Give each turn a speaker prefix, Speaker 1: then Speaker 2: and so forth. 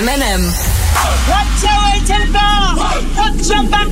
Speaker 1: M&M.
Speaker 2: What you waiting for? Put your back